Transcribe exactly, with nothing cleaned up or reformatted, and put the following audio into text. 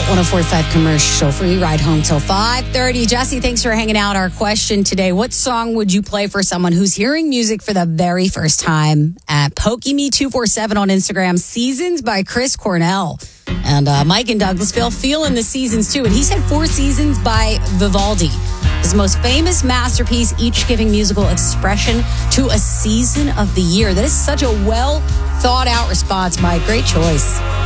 one oh four point five commercial free ride home till five thirty. Jesse, thanks for hanging out. Our question today, what song would you play for someone who's hearing music for the very first time? At PokeMe two four seven on Instagram, Seasons by Chris Cornell. And uh, Mike in Douglasville feeling the seasons too. And he said Four Seasons by Vivaldi. His most famous masterpiece, each giving musical expression to a season of the year. That is such a well thought out response, Mike. Great choice.